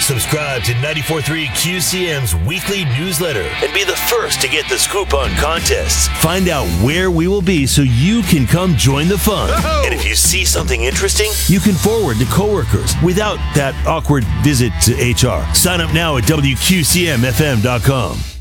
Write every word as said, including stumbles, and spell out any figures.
Subscribe to ninety-four point three Q C M's weekly newsletter and be the first to get the scoop on contests. Find out where we will be so you can come join the fun. Oh. And if you see something interesting, you can forward to coworkers without that awkward visit to H R. Sign up now at W Q C M F M dot com.